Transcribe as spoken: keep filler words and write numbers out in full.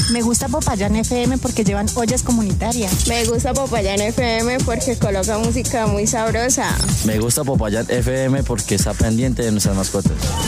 Me gusta Popayán F M porque llevan ollas comunitarias. Me gusta Popayán F M porque coloca música muy sabrosa. Me gusta Popayán F M porque está pendiente de nuestras mascotas.